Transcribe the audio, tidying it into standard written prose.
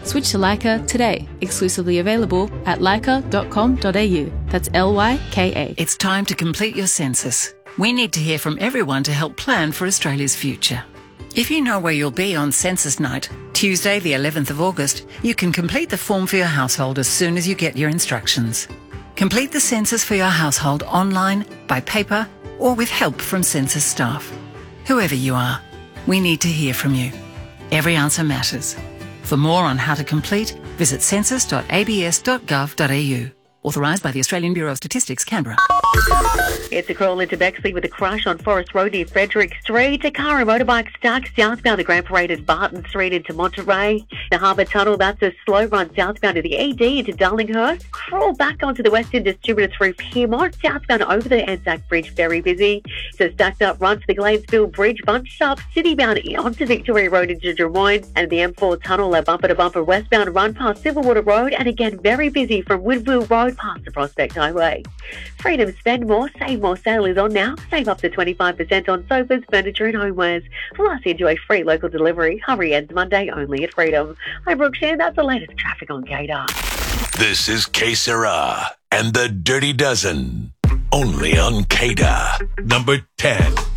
Switch to Leica today. Exclusively available at leica.com.au. That's Lyka. It's time to complete your census. We need to hear from everyone to help plan for Australia's future. If you know where you'll be on census night, Tuesday the 11th of August, you can complete the form for your household as soon as you get your instructions. Complete the census for your household online, by paper, or with help from census staff. Whoever you are, we need to hear from you. Every answer matters. For more on how to complete, visit census.abs.gov.au. Authorised by the Australian Bureau of Statistics, Canberra. It's a crawl into Bexley with a crash on Forest Road near Frederick Street. A car and motorbike stuck southbound the Grand Parade at Barton Street into Monterey. The Harbour Tunnel, that's a slow run southbound to the ED into Darlinghurst. Crawl back onto the Western Distributor through Pyrmont. Southbound over the Anzac Bridge, very busy. So stacked up run for the Gladesville Bridge. Bunched up citybound onto Victoria Road into Des Moines. And the M4 Tunnel, a bumper to bumper westbound run past Silverwater Road. And again, very busy from Woodville Road past the Prospect Highway. Freedom Spend More, Save More sale is on now. Save up to 25% on sofas, furniture and homewares. Plus, enjoy free local delivery. Hurry ends Monday only at Freedom. I'm Brooke Shan. That's the latest traffic on Gator. This is Que Sera and the Dirty Dozen. Only on Gator. Number 10.